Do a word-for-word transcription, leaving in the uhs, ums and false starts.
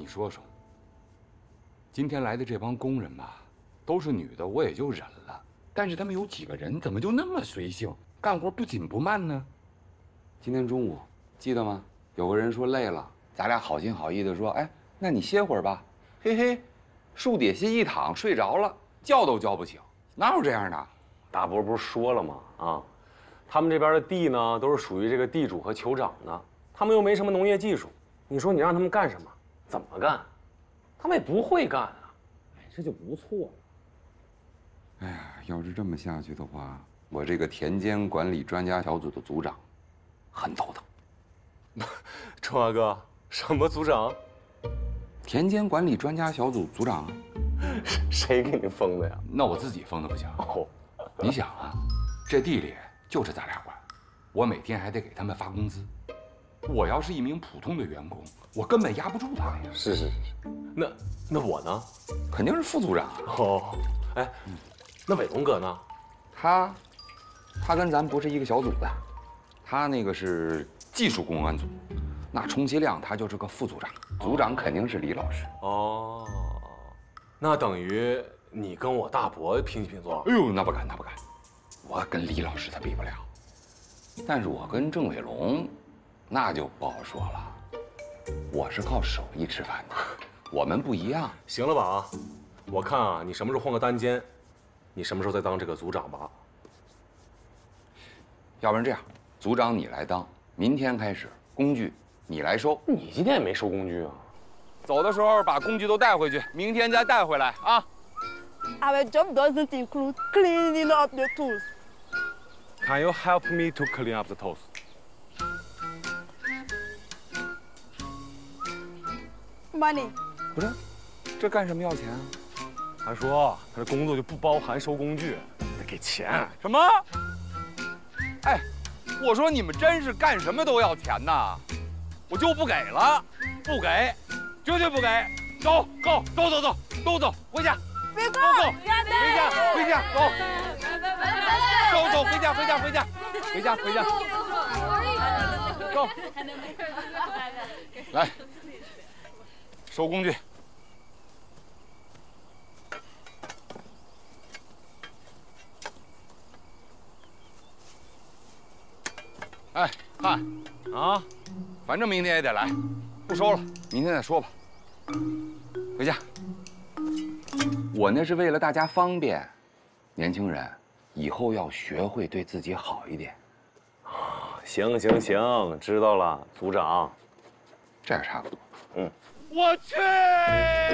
说说，今天来的这帮工人吧，都是女的，我也就忍了。但是他们有几个人怎么就那么随性，干活不紧不慢呢？今天中午记得吗？有个人说累了，咱俩好心好意的说，哎，那你歇会儿吧。嘿嘿，树底下一躺睡着了，叫都叫不醒，哪有这样的？ 大伯不是说了吗？啊，他们这边的地呢，都是属于这个地主和酋长的，他们又没什么农业技术，你说你让他们干什么？怎么干？他们也不会干啊，哎，这就不错了。 哎呀，要是这么下去的话，我这个田间管理专家小组的组长很头疼。 春华哥，什么组长？ 田间管理专家小组组长啊？ 谁给你封的呀？ 那我自己封的不行。 哦， 你想啊，这地里就是咱俩管，我每天还得给他们发工资。我要是一名普通的员工，我根本压不住他呀。 是是是是，那那我呢？ 肯定是副组长。 哦，哎，那伟龙哥呢？ 他，他跟咱不是一个小组的，他那个是技术公安组，那充其量他就是个副组长，组长肯定是李老师。 哦，那等于你跟我大伯平起平坐？ 哎呦，那不敢，那不敢，我跟李老师他比不了，但是我跟郑伟龙，那就不好说了。我是靠手艺吃饭的，我们不一样。 行了吧啊，我看啊，你什么时候换个单间，你什么时候再当这个组长吧。 要不然这样，组长你来当，明天开始工具你来收。 你今天也没收工具啊？ 走的时候把工具都带回去，明天再带回来啊。 Our job doesn't include cleaning up the tools. Can you help me to clean up the toes? Money. 不是，这干什么要钱啊？ 他说他的工作就不包含收工具，得给钱。 什么？哎，我说你们真是干什么都要钱呐，我就不给了，不给，绝对不给。走，走，走走走，都走，回家。 别走走，回家，回家，走。走走，回家，回家，回家，回家，回家。走。来，收工具。哎，汉， 啊， 反正明天也得来，不收了，明天再说吧。回家。我那是为了大家方便，年轻人以后要学会对自己好一点。 行行行，知道了，组长。 这样差不多。 嗯， 我去。